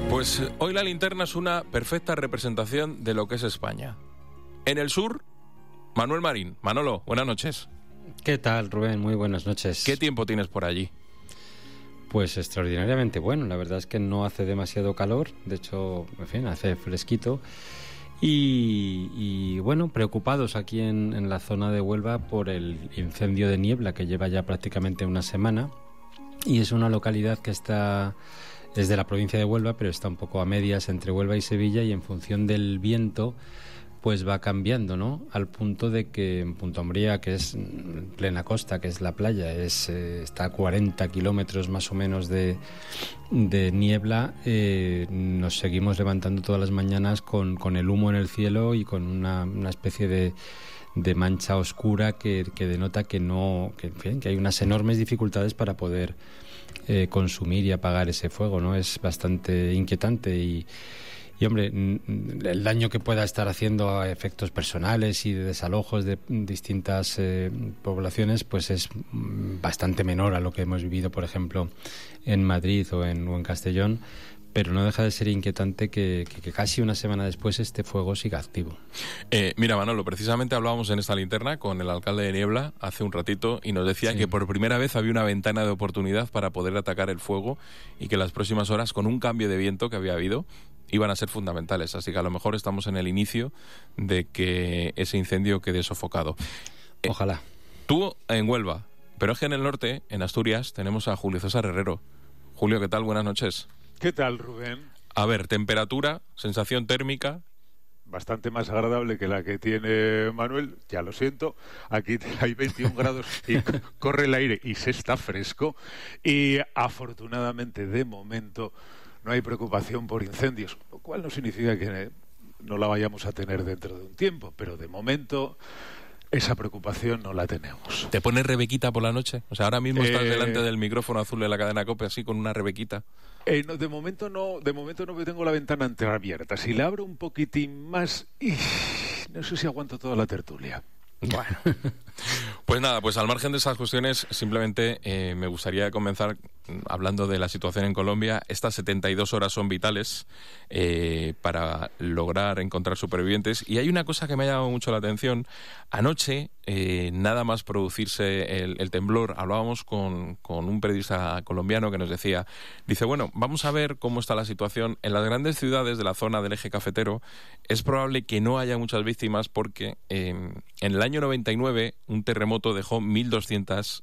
Pues hoy la linterna es una perfecta representación de lo que es España. En el sur, Manuel Marín. Manolo, buenas noches. ¿Qué tal, Rubén? Muy buenas noches. ¿Qué tiempo tienes por allí? Pues extraordinariamente bueno. La verdad es que no hace demasiado calor. De hecho, en fin, hace fresquito. Y bueno, preocupados aquí en la zona de Huelva por el incendio de niebla que lleva ya prácticamente una semana. Y es una localidad que está... Es de la provincia de Huelva, pero está un poco a medias entre Huelva y Sevilla, y en función del viento pues va cambiando, ¿no? Al punto de que en Punta Umbría, que es plena costa, que es la playa, está a 40 kilómetros más o menos de niebla, nos seguimos levantando todas las mañanas con el humo en el cielo y con una especie de mancha oscura que denota que en fin, que hay unas enormes dificultades para poder consumir y apagar ese fuego, ¿no? Es bastante inquietante y hombre, el daño que pueda estar haciendo a efectos personales y de desalojos de distintas poblaciones, pues es bastante menor a lo que hemos vivido, por ejemplo, en Madrid o en Castellón, pero no deja de ser inquietante que casi una semana después este fuego siga activo. Mira, Manolo, precisamente hablábamos en esta linterna con el alcalde de Niebla hace un ratito y nos decía que por primera vez había una ventana de oportunidad para poder atacar el fuego y que las próximas horas, con un cambio de viento que había habido, iban a ser fundamentales. Así que a lo mejor estamos en el inicio de que ese incendio quede sofocado. Ojalá. Tú en Huelva, pero es que en el norte, en Asturias, tenemos a Julio César Herrero. Julio, ¿qué tal? Buenas noches. ¿Qué tal, Rubén? A ver, temperatura, sensación térmica. Bastante más agradable que la que tiene Manuel, ya lo siento. Aquí hay 21 grados y corre el aire y se está fresco. Y afortunadamente, de momento, no hay preocupación por incendios, lo cual no significa que no la vayamos a tener dentro de un tiempo, pero de momento esa preocupación no la tenemos. ¿Te pones rebequita por la noche? O sea, ahora mismo estás delante del micrófono azul de la cadena COPE así con una rebequita. No, de momento no tengo la ventana entreabierta. Si la abro un poquitín más, no sé si aguanto toda la tertulia. Bueno, pues nada, pues al margen de esas cuestiones, simplemente me gustaría comenzar hablando de la situación en Colombia. Estas 72 horas son vitales para lograr encontrar supervivientes. Y hay una cosa que me ha llamado mucho la atención. Anoche, nada más producirse el temblor, hablábamos con un periodista colombiano que nos decía, dice, bueno, vamos a ver cómo está la situación. En las grandes ciudades de la zona del eje cafetero es probable que no haya muchas víctimas porque en el año 99 un terremoto dejó 1.200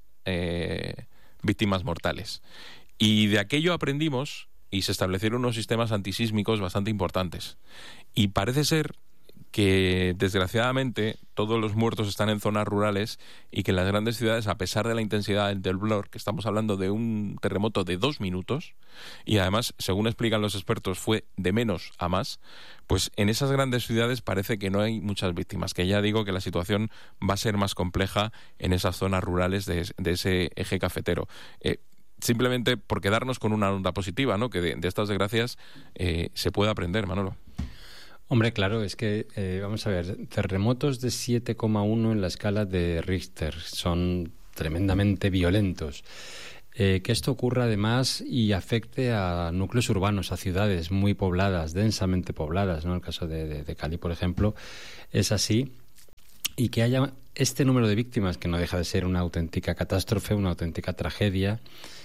víctimas mortales. Y de aquello aprendimos y se establecieron unos sistemas antisísmicos bastante importantes. Y parece ser que desgraciadamente todos los muertos están en zonas rurales y que en las grandes ciudades, a pesar de la intensidad del temblor, que estamos hablando de un terremoto de 2 minutos, y además, según explican los expertos, fue de menos a más, pues en esas grandes ciudades parece que no hay muchas víctimas, que ya digo que la situación va a ser más compleja en esas zonas rurales de ese eje cafetero. Simplemente por quedarnos con una onda positiva, ¿no? Que de estas desgracias se puede aprender, Manolo. Hombre, claro, es que, vamos a ver, terremotos de 7,1 en la escala de Richter son tremendamente violentos. Que esto ocurra además y afecte a núcleos urbanos, a ciudades muy pobladas, densamente pobladas, ¿no? El caso de Cali, por ejemplo, es así. Y que haya este número de víctimas, que no deja de ser una auténtica catástrofe, una auténtica tragedia,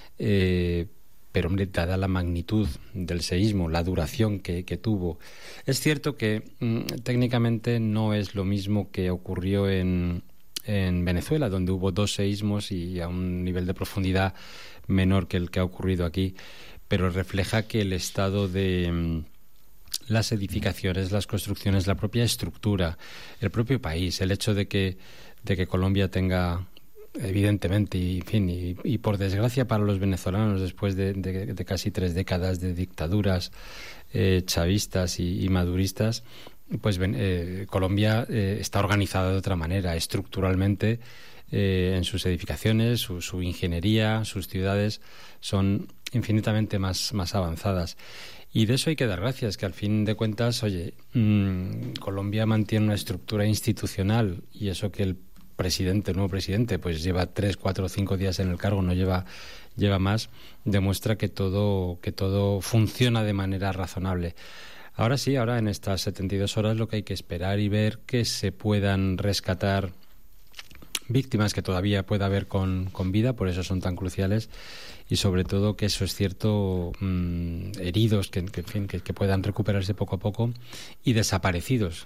pero, hombre, dada la magnitud del seísmo, la duración que tuvo. Es cierto que técnicamente no es lo mismo que ocurrió en Venezuela, donde hubo 2 seísmos y a un nivel de profundidad menor que el que ha ocurrido aquí, pero refleja que el estado de las edificaciones, las construcciones, la propia estructura, el propio país, el hecho de que Colombia tenga, evidentemente, y por desgracia para los venezolanos, después de casi 3 décadas de dictaduras chavistas y maduristas, pues Colombia está organizada de otra manera, estructuralmente, en sus edificaciones, su ingeniería, sus ciudades son infinitamente más avanzadas. Y de eso hay que dar gracias, que al fin de cuentas, oye, Colombia mantiene una estructura institucional, y eso que el presidente, el nuevo presidente, pues lleva 3, 4, 5 días en el cargo, no lleva más, demuestra que todo funciona de manera razonable. Ahora sí, ahora en estas 72 horas lo que hay que esperar y ver que se puedan rescatar víctimas que todavía pueda haber con vida, por eso son tan cruciales, y sobre todo que eso es cierto, heridos que puedan recuperarse poco a poco, y desaparecidos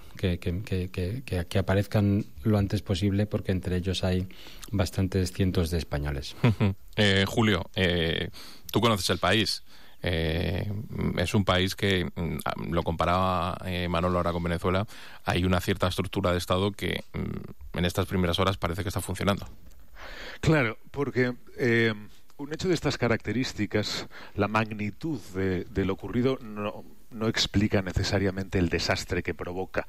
que aparezcan lo antes posible, porque entre ellos hay bastantes cientos de españoles. Julio, tú conoces el país. Es un país que, lo comparaba Manolo ahora con Venezuela, hay una cierta estructura de Estado que en estas primeras horas parece que está funcionando. Claro, porque un hecho de estas características, la magnitud de lo ocurrido no explica necesariamente el desastre que provoca.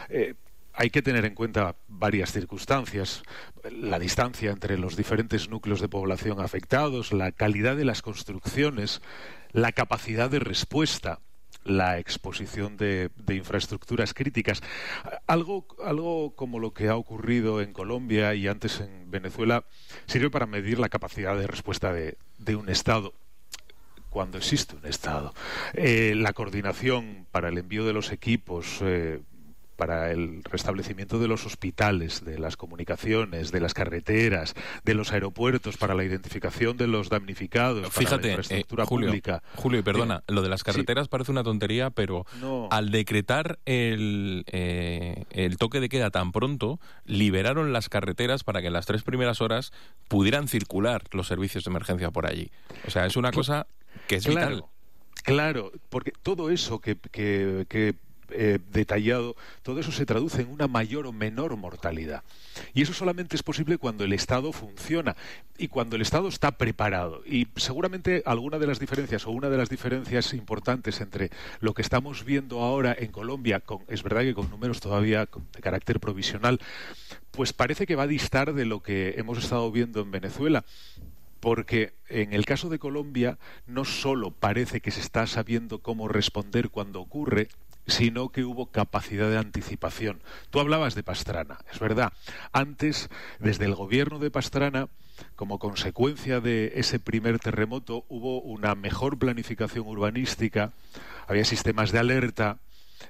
Hay que tener en cuenta varias circunstancias: la distancia entre los diferentes núcleos de población afectados, la calidad de las construcciones, la capacidad de respuesta, la exposición de infraestructuras críticas. Algo como lo que ha ocurrido en Colombia y antes en Venezuela sirve para medir la capacidad de respuesta de un Estado, cuando existe un Estado. La coordinación para el envío de los equipos, para el restablecimiento de los hospitales, de las comunicaciones, de las carreteras, de los aeropuertos, para la identificación de los damnificados, fíjate, para la infraestructura pública. Julio, perdona, lo de las carreteras parece una tontería, pero al decretar el toque de queda tan pronto, liberaron las carreteras para que en las 3 primeras horas pudieran circular los servicios de emergencia por allí. O sea, es una cosa que es vital. Claro, porque todo eso que detallado, todo eso se traduce en una mayor o menor mortalidad. Y eso solamente es posible cuando el Estado funciona y cuando el Estado está preparado. Y seguramente alguna de las diferencias, o una de las diferencias importantes entre lo que estamos viendo ahora en Colombia, es verdad que con números todavía de carácter provisional, pues parece que va a distar de lo que hemos estado viendo en Venezuela. Porque en el caso de Colombia no solo parece que se está sabiendo cómo responder cuando ocurre, sino que hubo capacidad de anticipación. Tú hablabas de Pastrana, es verdad. Antes, desde el gobierno de Pastrana, como consecuencia de ese primer terremoto, hubo una mejor planificación urbanística, había sistemas de alerta,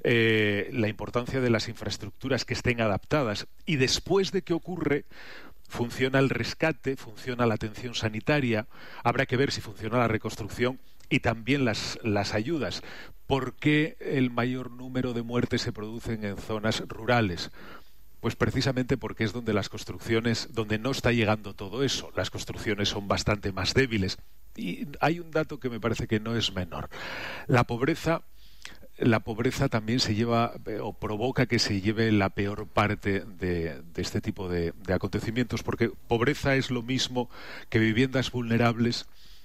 la importancia de las infraestructuras que estén adaptadas. Y después de que ocurre, funciona el rescate, funciona la atención sanitaria, habrá que ver si funciona la reconstrucción y también las ayudas. ¿Por qué el mayor número de muertes se producen en zonas rurales? Pues precisamente porque es donde las construcciones, donde no está llegando todo eso. Las construcciones son bastante más débiles. Y hay un dato que me parece que no es menor. La pobreza también se lleva o provoca que se lleve la peor parte de este tipo de acontecimientos, porque pobreza es lo mismo que viviendas vulnerables,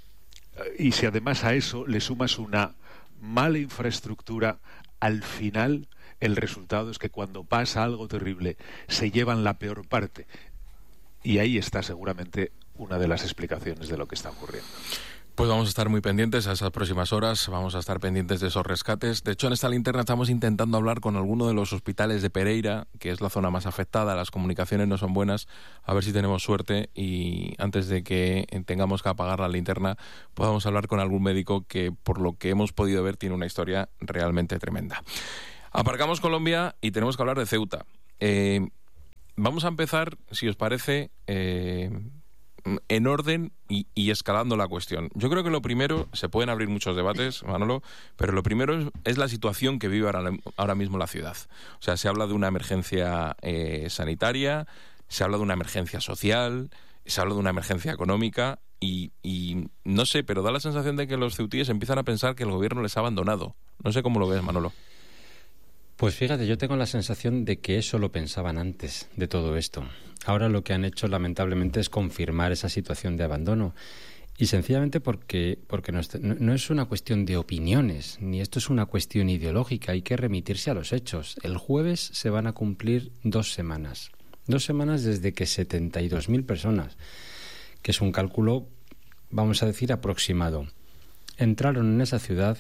y si además a eso le sumas una mala infraestructura, al final el resultado es que cuando pasa algo terrible se llevan la peor parte. Y ahí está seguramente una de las explicaciones de lo que está ocurriendo. Pues vamos a estar muy pendientes a esas próximas horas, vamos a estar pendientes de esos rescates. De hecho, en esta linterna estamos intentando hablar con alguno de los hospitales de Pereira, que es la zona más afectada, las comunicaciones no son buenas, a ver si tenemos suerte y antes de que tengamos que apagar la linterna podamos hablar con algún médico que, por lo que hemos podido ver, tiene una historia realmente tremenda. Aparcamos Colombia y tenemos que hablar de Ceuta. Vamos a empezar, si os parece, en orden y escalando la cuestión. Yo creo que lo primero, se pueden abrir muchos debates, Manolo, pero lo primero es la situación que vive ahora mismo la ciudad. O sea, se habla de una emergencia sanitaria, se habla de una emergencia social, se habla de una emergencia económica y no sé, pero da la sensación de que los ceutíes empiezan a pensar que el gobierno les ha abandonado. No sé cómo lo ves, Manolo. Pues fíjate, yo tengo la sensación de que eso lo pensaban antes de todo esto. Ahora lo que han hecho, lamentablemente, es confirmar esa situación de abandono. Y sencillamente porque no es una cuestión de opiniones, ni esto es una cuestión ideológica. Hay que remitirse a los hechos. El jueves se van a cumplir 2 semanas. 2 semanas desde que 72.000 personas, que es un cálculo, vamos a decir, aproximado, entraron en esa ciudad,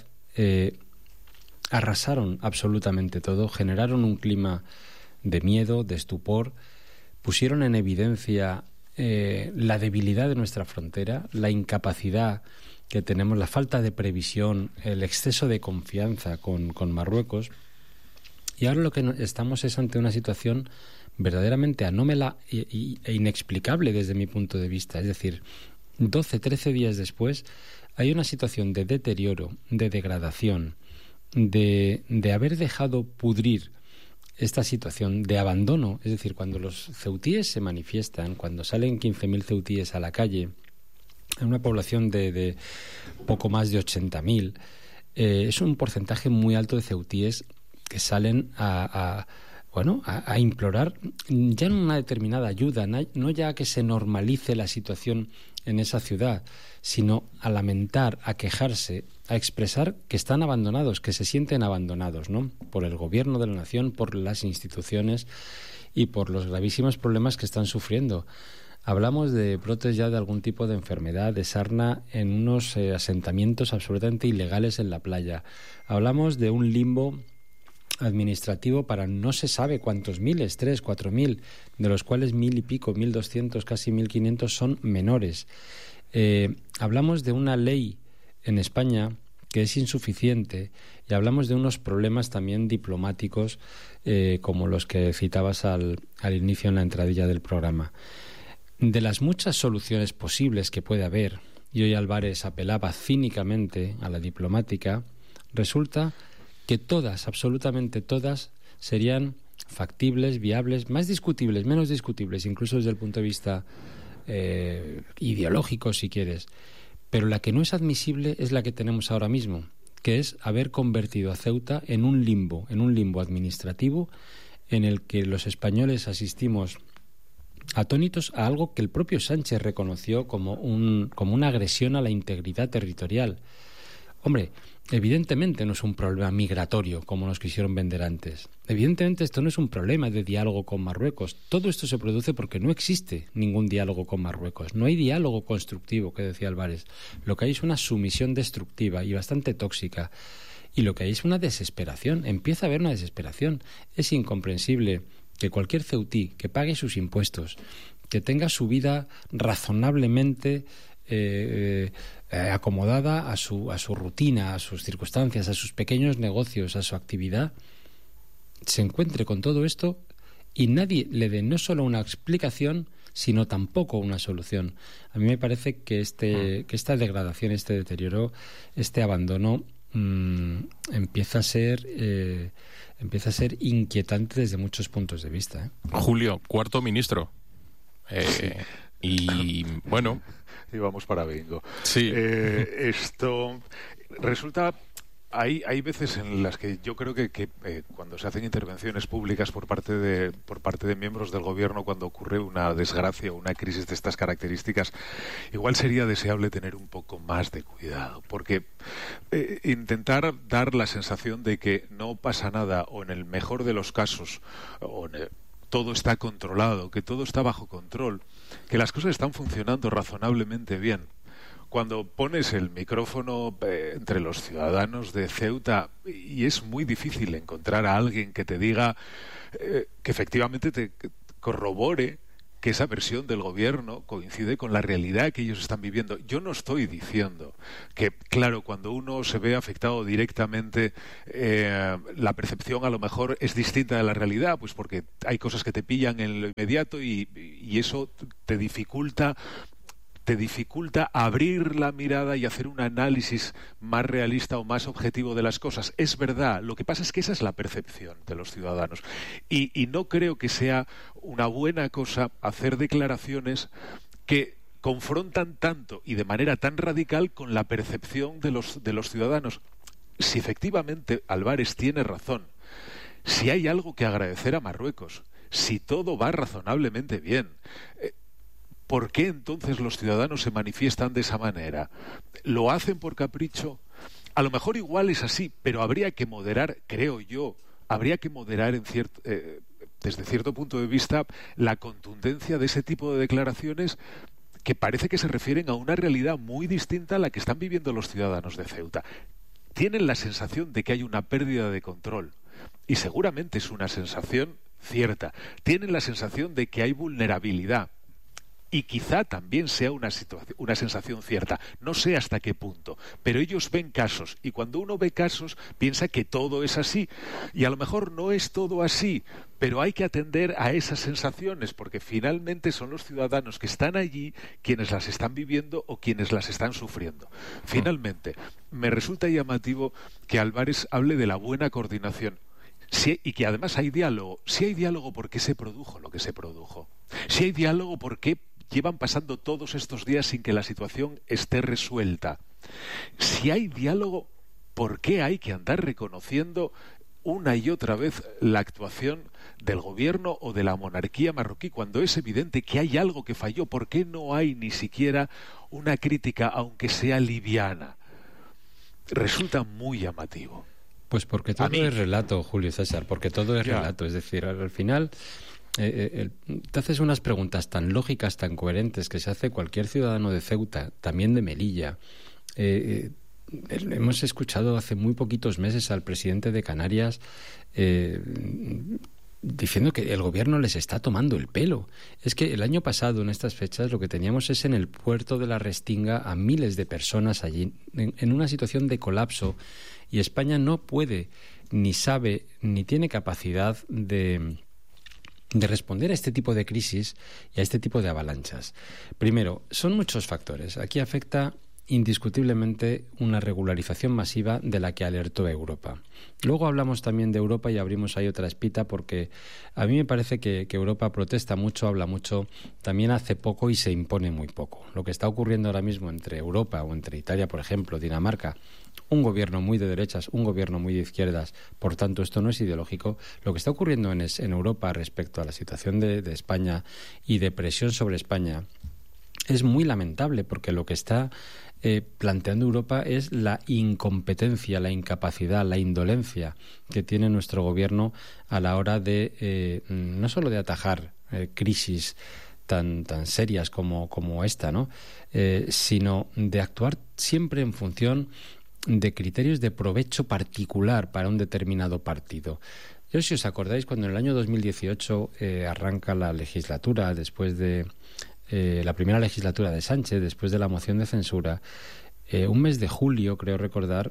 arrasaron absolutamente todo, generaron un clima de miedo, de estupor, pusieron en evidencia la debilidad de nuestra frontera, la incapacidad que tenemos, la falta de previsión, el exceso de confianza con Marruecos. Y ahora lo que estamos es ante una situación verdaderamente anómala e inexplicable desde mi punto de vista. Es decir, 12, 13 días después hay una situación de deterioro, de degradación, de haber dejado pudrir esta situación de abandono. Es decir, cuando los ceutíes se manifiestan, cuando salen 15.000 ceutíes a la calle, en una población de poco más de 80.000, es un porcentaje muy alto de ceutíes que salen a implorar ya no una determinada ayuda, no ya que se normalice la situación en esa ciudad, sino a lamentar, a quejarse, a expresar que están abandonados, que se sienten abandonados, ¿no?, por el gobierno de la nación, por las instituciones y por los gravísimos problemas que están sufriendo. Hablamos de brotes ya de algún tipo de enfermedad, de sarna en unos asentamientos absolutamente ilegales en la playa. Hablamos de un limbo administrativo para no se sabe cuántos miles, 3.000, 4.000, de los cuales 1.000 y pico, 1.200, casi 1.500 son menores. Hablamos de una ley en España que es insuficiente y hablamos de unos problemas también diplomáticos como los que citabas al inicio en la entradilla del programa. De las muchas soluciones posibles que puede haber, y hoy Álvarez apelaba cínicamente a la diplomática, resulta que todas, absolutamente todas, serían factibles, viables, más discutibles, menos discutibles, incluso desde el punto de vista ideológico, si quieres. Pero la que no es admisible es la que tenemos ahora mismo, que es haber convertido a Ceuta en un limbo administrativo en el que los españoles asistimos atónitos a algo que el propio Sánchez reconoció como una agresión a la integridad territorial. Hombre, evidentemente no es un problema migratorio, como nos quisieron vender antes. Evidentemente esto no es un problema de diálogo con Marruecos. Todo esto se produce porque no existe ningún diálogo con Marruecos. No hay diálogo constructivo, que decía Álvarez. Lo que hay es una sumisión destructiva y bastante tóxica. Y lo que hay es una desesperación. Empieza a haber una desesperación. Es incomprensible que cualquier ceutí que pague sus impuestos, que tenga su vida razonablemente acomodada a su rutina, a sus circunstancias, a sus pequeños negocios, a su actividad, se encuentre con todo esto y nadie le dé no solo una explicación, sino tampoco una solución. A mí me parece que esta degradación, este deterioro, este abandono empieza a ser inquietante desde muchos puntos de vista. Julio, cuarto ministro. Sí. Y bueno, y vamos para bingo. Sí. Esto resulta... Hay veces en las que yo creo que cuando se hacen intervenciones públicas por parte de miembros del gobierno, cuando ocurre una desgracia o una crisis de estas características, igual sería deseable tener un poco más de cuidado, porque intentar dar la sensación de que no pasa nada, o en el mejor de los casos, todo está controlado, que todo está bajo control, que las cosas están funcionando razonablemente bien. Cuando pones el micrófono entre los ciudadanos de Ceuta, y es muy difícil encontrar a alguien que te diga que efectivamente te corrobore que esa versión del gobierno coincide con la realidad que ellos están viviendo. Yo no estoy diciendo que, claro, cuando uno se ve afectado directamente, la percepción a lo mejor es distinta de la realidad, pues porque hay cosas que te pillan en lo inmediato y eso te dificulta abrir la mirada y hacer un análisis más realista o más objetivo de las cosas. Es verdad, lo que pasa es que esa es la percepción de los ciudadanos. Y no creo que sea una buena cosa hacer declaraciones que confrontan tanto y de manera tan radical con la percepción de los ciudadanos. Si efectivamente Álvarez tiene razón, si hay algo que agradecer a Marruecos, si todo va razonablemente bien, ¿por qué entonces los ciudadanos se manifiestan de esa manera? ¿Lo hacen por capricho? A lo mejor igual es así, pero habría que moderar, creo yo, desde cierto punto de vista la contundencia de ese tipo de declaraciones que parece que se refieren a una realidad muy distinta a la que están viviendo los ciudadanos de Ceuta. Tienen la sensación de que hay una pérdida de control y seguramente es una sensación cierta. Tienen la sensación de que hay vulnerabilidad. Y quizá también sea una sensación cierta, no sé hasta qué punto, pero ellos ven casos, y cuando uno ve casos piensa que todo es así, y a lo mejor no es todo así, pero hay que atender a esas sensaciones, porque finalmente son los ciudadanos que están allí quienes las están viviendo o quienes las están sufriendo. Finalmente, me resulta llamativo que Álvarez hable de la buena coordinación. Sí, y que además hay diálogo. Si hay diálogo, ¿por qué se produjo lo que se produjo? Si hay diálogo, ¿por qué llevan pasando todos estos días sin que la situación esté resuelta? Si hay diálogo, ¿por qué hay que andar reconociendo una y otra vez la actuación del gobierno o de la monarquía marroquí cuando es evidente que hay algo que falló? ¿Por qué no hay ni siquiera una crítica, aunque sea liviana? Resulta muy llamativo. Pues porque todo es relato, Julio César, porque todo es relato. Es decir, al final te haces unas preguntas tan lógicas, tan coherentes, que se hace cualquier ciudadano de Ceuta, también de Melilla. Hemos escuchado hace muy poquitos meses al presidente de Canarias diciendo que el gobierno les está tomando el pelo. Es que el año pasado, en estas fechas, lo que teníamos es en el puerto de la Restinga a miles de personas allí, en una situación de colapso, y España no puede, ni sabe, ni tiene capacidad de responder a este tipo de crisis y a este tipo de avalanchas. Primero, son muchos factores. Aquí afecta indiscutiblemente una regularización masiva de la que alertó Europa. Luego hablamos también de Europa y abrimos ahí otra espita, porque a mí me parece que Europa protesta mucho, habla mucho, también hace poco y se impone muy poco. Lo que está ocurriendo ahora mismo entre Europa o entre Italia, por ejemplo, Dinamarca, un gobierno muy de derechas, un gobierno muy de izquierdas, por tanto esto no es ideológico. Lo que está ocurriendo en Europa respecto a la situación de España y de presión sobre España es muy lamentable, porque lo que está planteando Europa es la incompetencia, la incapacidad, la indolencia que tiene nuestro gobierno a la hora de no solo de atajar crisis tan serias como esta, ¿no? Sino de actuar siempre en función de criterios de provecho particular para un determinado partido. Yo, si os acordáis, cuando en el año 2018 arranca la legislatura, después de la primera legislatura de Sánchez, después de la moción de censura, un mes de julio, creo recordar,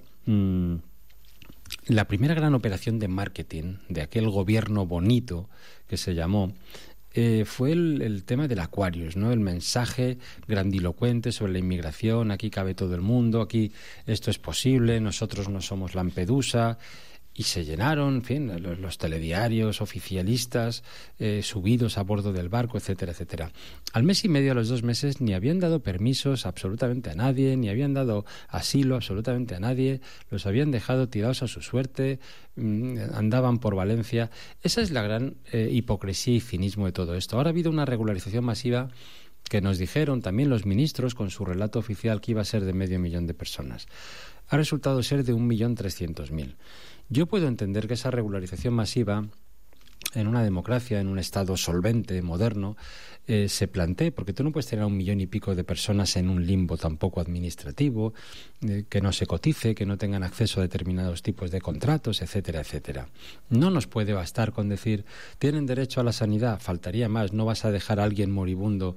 la primera gran operación de marketing de aquel gobierno bonito que se llamó, fue el tema del Aquarius, ¿no? El mensaje grandilocuente sobre la inmigración: aquí cabe todo el mundo, aquí esto es posible, nosotros no somos Lampedusa. Y se llenaron, en fin, los telediarios oficialistas subidos a bordo del barco, etcétera, etcétera. Al mes y medio, a los 2 meses, ni habían dado permisos absolutamente a nadie, ni habían dado asilo absolutamente a nadie, los habían dejado tirados a su suerte, andaban por Valencia. Esa es la gran hipocresía y cinismo de todo esto. Ahora ha habido una regularización masiva que nos dijeron también los ministros con su relato oficial que iba a ser de 500.000 de personas. Ha resultado ser de 1.300.000. Yo puedo entender que esa regularización masiva en una democracia, en un Estado solvente, moderno, se plantee, porque tú no puedes tener a 1 millón y pico de personas en un limbo tampoco administrativo, que no se cotice, que no tengan acceso a determinados tipos de contratos, etcétera, etcétera. No nos puede bastar con decir, tienen derecho a la sanidad, faltaría más, no vas a dejar a alguien moribundo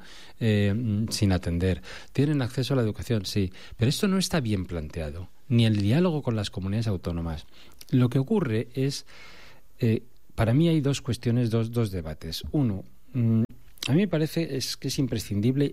sin atender. Tienen acceso a la educación, sí, pero esto no está bien planteado, ni el diálogo con las comunidades autónomas. Lo que ocurre es, para mí hay 2 cuestiones, dos debates. Uno, a mí me parece que es imprescindible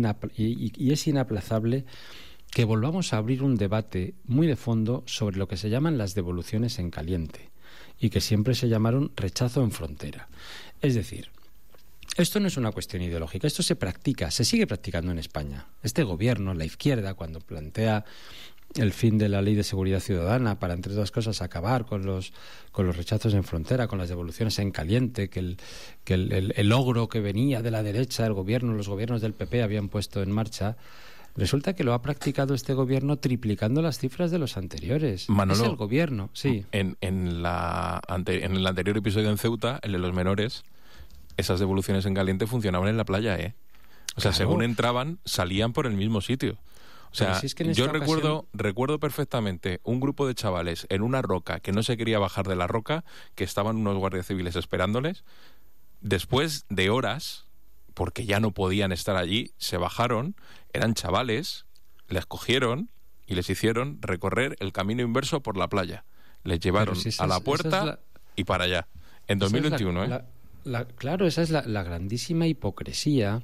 y es inaplazable que volvamos a abrir un debate muy de fondo sobre lo que se llaman las devoluciones en caliente y que siempre se llamaron rechazo en frontera. Es decir, esto no es una cuestión ideológica, esto se practica, se sigue practicando en España. Este gobierno, la izquierda, cuando plantea el fin de la Ley de Seguridad Ciudadana para, entre otras cosas, acabar con los rechazos en frontera, con las devoluciones en caliente, que el logro que venía de la derecha, los gobiernos del PP habían puesto en marcha, resulta que lo ha practicado este gobierno triplicando las cifras de los anteriores. Manolo, es el gobierno, sí. En el anterior episodio en Ceuta, el de los menores, esas devoluciones en caliente funcionaban en la playa, ¿eh? O sea, claro, según entraban, salían por el mismo sitio. O O sea, si es que en yo esta ocasión... recuerdo perfectamente un grupo de chavales en una roca que no se quería bajar de la roca, que estaban unos guardias civiles esperándoles. Después de horas, porque ya no podían estar allí, se bajaron, eran chavales, les cogieron y les hicieron recorrer el camino inverso por la playa. Les llevaron a la puerta y para allá. En 2021, claro, esa es la grandísima hipocresía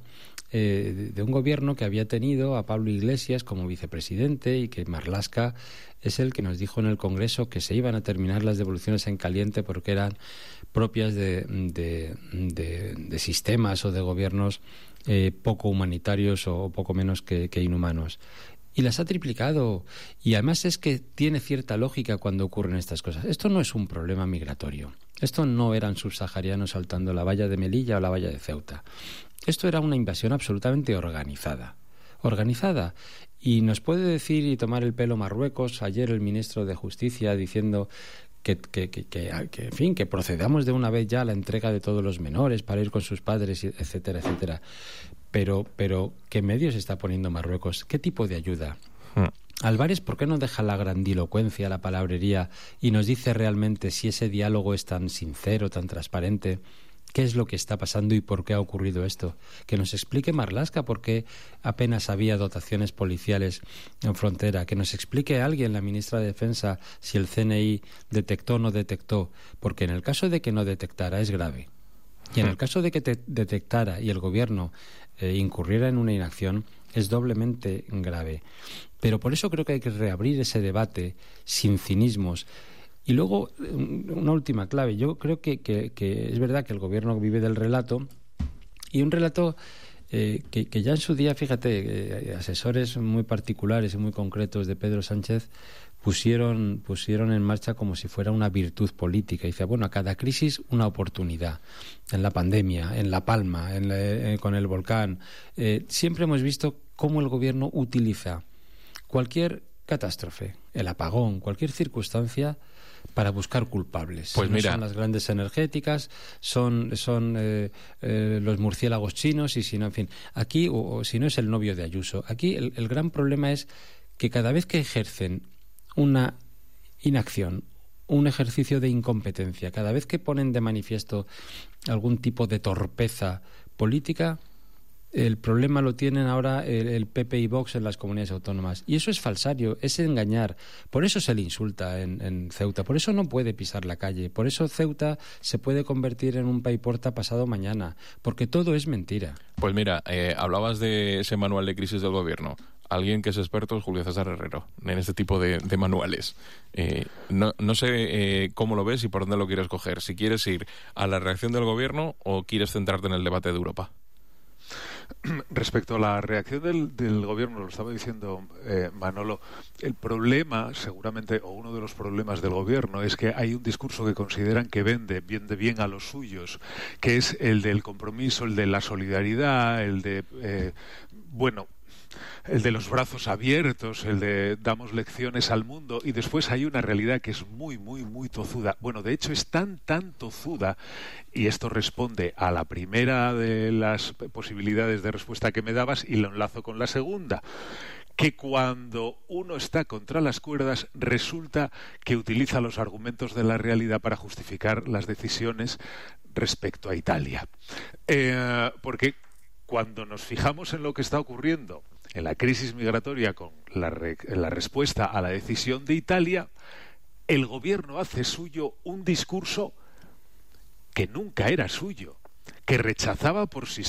de un gobierno que había tenido a Pablo Iglesias como vicepresidente, y que Marlaska es el que nos dijo en el Congreso que se iban a terminar las devoluciones en caliente porque eran propias de sistemas o de gobiernos poco humanitarios o poco menos que inhumanos. Y las ha triplicado. Y además es que tiene cierta lógica cuando ocurren estas cosas. Esto no es un problema migratorio. Esto no eran subsaharianos saltando la valla de Melilla o la valla de Ceuta. Esto era una invasión absolutamente organizada. Organizada. Y nos puede decir y tomar el pelo Marruecos, ayer el ministro de Justicia diciendo que en fin, que procedamos de una vez ya a la entrega de todos los menores para ir con sus padres, etcétera, etcétera. Pero ¿qué medios está poniendo Marruecos? ¿Qué tipo de ayuda? Álvarez, ¿por qué no deja la grandilocuencia, la palabrería, y nos dice realmente si ese diálogo es tan sincero, tan transparente? ¿Qué es lo que está pasando y por qué ha ocurrido esto? Que nos explique Marlaska por qué apenas había dotaciones policiales en frontera. Que nos explique alguien, la ministra de Defensa, si el CNI detectó o no detectó. Porque en el caso de que no detectara es grave. Y en el caso de que detectara y el gobierno incurriera en una inacción, es doblemente grave. Pero por eso creo que hay que reabrir ese debate sin cinismos. Y luego, una última clave. Yo creo que es verdad que el gobierno vive del relato, y un relato que ya en su día, fíjate, asesores muy particulares y muy concretos de Pedro Sánchez pusieron en marcha como si fuera una virtud política. Dice, bueno, a cada crisis una oportunidad. En la pandemia, en La Palma, con el volcán. Siempre hemos visto cómo el gobierno utiliza cualquier catástrofe, el apagón, cualquier circunstancia, para buscar culpables. Pues mira, no son las grandes energéticas, son los murciélagos chinos, y si no, en fin, aquí, o si no es el novio de Ayuso. Aquí el gran problema es que cada vez que ejercen una inacción, un ejercicio de incompetencia, cada vez que ponen de manifiesto algún tipo de torpeza política, el problema lo tienen ahora el PP y Vox en las comunidades autónomas. Y eso es falsario, es engañar. Por eso se le insulta en Ceuta. Por eso no puede pisar la calle. Por eso Ceuta se puede convertir en un paiporta pasado mañana. Porque todo es mentira. Pues mira, hablabas de ese manual de crisis del gobierno. Alguien que es experto es Julio César Herrero en este tipo de manuales. No sé cómo lo ves y por dónde lo quieres coger. Si quieres ir a la reacción del gobierno o quieres centrarte en el debate de Europa. Respecto a la reacción del gobierno, lo estaba diciendo Manolo, el problema, seguramente, o uno de los problemas del gobierno, es que hay un discurso que consideran que vende bien a los suyos, que es el del compromiso, el de la solidaridad, el de, el de los brazos abiertos, el de damos lecciones al mundo, y después hay una realidad que es muy, muy, muy tozuda. Bueno, de hecho es tan tozuda, y esto responde a la primera de las posibilidades de respuesta que me dabas y lo enlazo con la segunda, que cuando uno está contra las cuerdas resulta que utiliza los argumentos de la realidad para justificar las decisiones respecto a Italia. Porque cuando nos fijamos en lo que está ocurriendo en la crisis migratoria con la respuesta a la decisión de Italia, el gobierno hace suyo un discurso que nunca era suyo, que rechazaba por